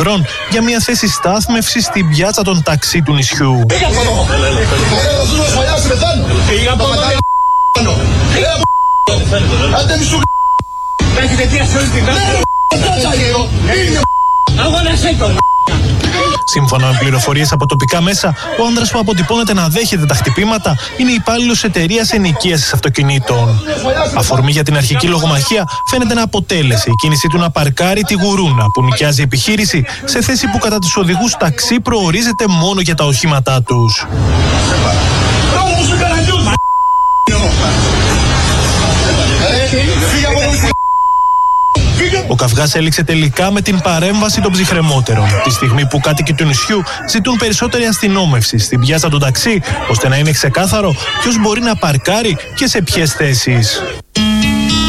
ευρώ για μια θέση στάθμευσης στην πιάτσα των ταξί του νησιού. Σύμφωνα με πληροφορίες από τοπικά μέσα, ο άνδρας που αποτυπώνεται να δέχεται τα χτυπήματα είναι υπάλληλος εταιρείας ενοικίασης αυτοκινήτων. Αφορμή για την αρχική λογομαχία φαίνεται να αποτέλεσε η κίνησή του να παρκάρει τη γουρούνα που νοικιάζει επιχείρηση σε θέση που κατά τους οδηγούς ταξί προορίζεται μόνο για τα οχήματά τους. Ο καυγάς έληξε τελικά με την παρέμβαση των ψυχρεμότερων, τη στιγμή που κάτοικοι του νησιού ζητούν περισσότερη αστυνόμευση στην πιάτσα των ταξί, ώστε να είναι ξεκάθαρο ποιος μπορεί να παρκάρει και σε ποιες θέσεις.